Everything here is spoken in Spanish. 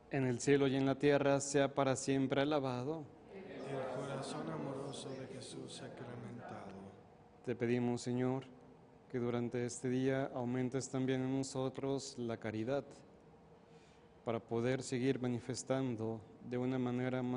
en el cielo y en la tierra, sea para siempre alabado. El corazón amoroso de Jesús sacramentado. Te pedimos, Señor, que durante este día aumentes también en nosotros la caridad, para poder seguir manifestando de una manera más